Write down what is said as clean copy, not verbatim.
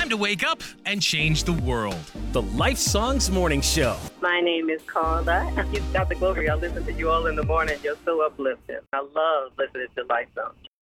Time to wake up and change the world. The Life Songs Morning Show. My name is Carla. You've got the glory. I listen to you all in the morning. You're so uplifting. I love listening to Life Songs.